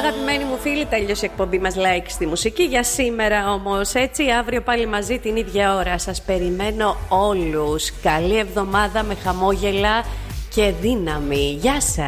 Αγαπημένοι μου φίλοι, τέλειωσε η εκπομπή μας Like στη μουσική για σήμερα όμως. Έτσι, αύριο πάλι μαζί την ίδια ώρα. Σας περιμένω όλους. Καλή εβδομάδα με χαμόγελα και δύναμη. Γεια σας.